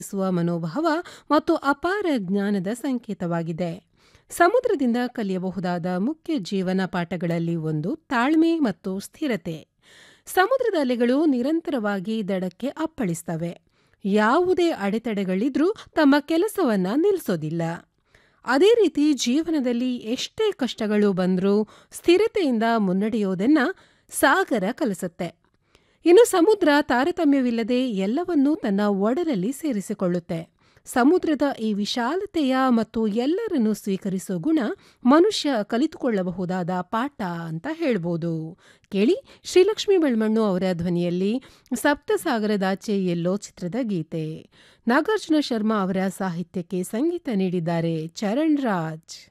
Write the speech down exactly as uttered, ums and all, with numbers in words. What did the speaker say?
ಸುವ ಮನೋಭಾವ ಮತ್ತು ಅಪಾರ ಜ್ಞಾನದ ಸಂಕೇತವಾಗಿದೆ. ಸಮುದ್ರದಿಂದ ಕಲಿಯಬಹುದಾದ ಮುಖ್ಯ ಜೀವನ ಪಾಠಗಳಲ್ಲಿ ಒಂದು ತಾಳ್ಮೆ ಮತ್ತು ಸ್ಥಿರತೆ. ಸಮುದ್ರದ ಅಲೆಗಳು ನಿರಂತರವಾಗಿ ದಡಕ್ಕೆ ಅಪ್ಪಳಿಸ್ತವೆ. ಯಾವುದೇ ಅಡೆತಡೆಗಳಿದ್ರೂ ತಮ್ಮ ಕೆಲಸವನ್ನ ನಿಲ್ಲಿಸೋದಿಲ್ಲ. ಅದೇ ರೀತಿ ಜೀವನದಲ್ಲಿ ಎಷ್ಟೇ ಕಷ್ಟಗಳು ಬಂದರೂ ಸ್ಥಿರತೆಯಿಂದ ಮುನ್ನಡೆಯೋದನ್ನ ಸಾಗರ ಕಲಿಸುತ್ತೆ. ಇನ್ನು ಸಮುದ್ರ ತಾರತಮ್ಯವಿಲ್ಲದೆ ಎಲ್ಲವನ್ನೂ ತನ್ನ ಒಡಲಲ್ಲಿ ಸೇರಿಸಿಕೊಳ್ಳುತ್ತೆ. ಸಮುದ್ರದ ಈ ವಿಶಾಲತೆಯ ಮತ್ತು ಎಲ್ಲರನ್ನೂ ಸ್ವೀಕರಿಸೋ ಗುಣ ಮನುಷ್ಯ ಕಲಿತುಕೊಳ್ಳಬಹುದಾದ ಪಾಠ ಅಂತ ಹೇಳ್ಬೋದು. ಕೇಳಿ, ಶ್ರೀಲಕ್ಷ್ಮಿ ಬೆಳ್ಮಣ್ಣು ಅವರ ಧ್ವನಿಯಲ್ಲಿ ಸಪ್ತಸಾಗರದಾಚೆ ಎಲ್ಲೋ ಚಿತ್ರದ ಗೀತೆ. ನಾಗಾರ್ಜುನ ಶರ್ಮಾ ಅವರ ಸಾಹಿತ್ಯಕ್ಕೆ ಸಂಗೀತ ನೀಡಿದ್ದಾರೆ ಚರಣ್ ರಾಜ್.